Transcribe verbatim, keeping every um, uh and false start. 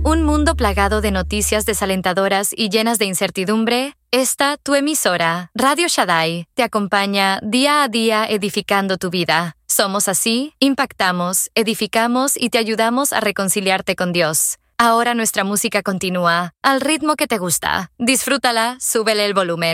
un mundo plagado de noticias desalentadoras y llenas de incertidumbre? Esta, tu emisora, Radio Shaddai, te acompaña día a día edificando tu vida. Somos así, impactamos, edificamos y te ayudamos a reconciliarte con Dios. Ahora nuestra música continúa, al ritmo que te gusta. Disfrútala, súbele el volumen.